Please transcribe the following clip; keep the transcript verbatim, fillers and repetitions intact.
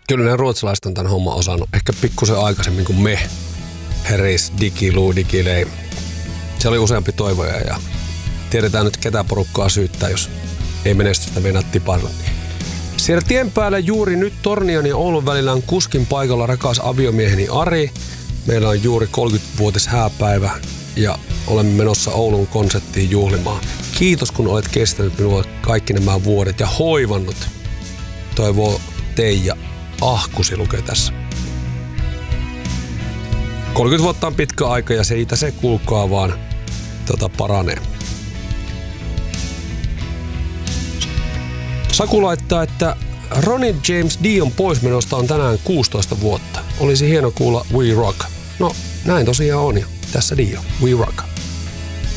Kyllä ne ruotsalaiset on tämän homman osannut. Ehkä pikkusen aikaisemmin kuin me. Heris, Digi, Lou, Digilei. Se oli useampi toivoja ja tiedetään nyt ketä porukkaa syyttää, jos ei menestystä mennä tipailla. Siellä tien päällä juuri nyt Tornion ja Oulun välillä on kuskin paikalla rakas aviomieheni Ari. Meillä on juuri kolmekymmenvuotis hääpäivä ja olemme menossa Oulun konserttiin juhlimaan. Kiitos kun olet kestänyt minua kaikki nämä vuodet ja hoivannut. Toivoo Teija Ahkusi lukee tässä. kolmekymmentä vuotta on pitkä aika ja siitä se kulkaa vaan tota, paranee. Saku laittaa, että Ronnie James Dion poismenosta on tänään kuusitoista vuotta. Olisi hieno kuulla We Rock. No näin tosiaan on ja tässä Dio, We Rock.